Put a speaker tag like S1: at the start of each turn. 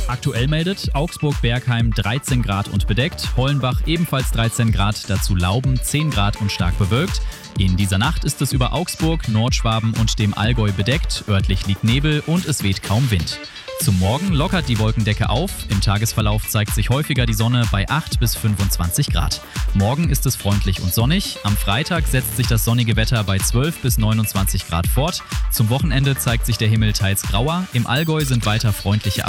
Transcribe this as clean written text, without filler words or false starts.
S1: Aktuell meldet Augsburg-Bergheim 13 Grad und bedeckt, Hollenbach ebenfalls 13 Grad, dazu Lauben 10 Grad und stark bewölkt. In dieser Nacht ist es über Augsburg, Nordschwaben und dem Allgäu bedeckt, örtlich liegt Nebel und es weht kaum Wind. Zum Morgen lockert die Wolkendecke auf, im Tagesverlauf zeigt sich häufiger die Sonne bei 8 bis 25 Grad. Morgen ist es freundlich und sonnig, am Freitag setzt sich das sonnige Wetter bei 12 bis 29 Grad fort. Zum Wochenende zeigt sich der Himmel teils grauer, im Allgäu sind weiter freundliche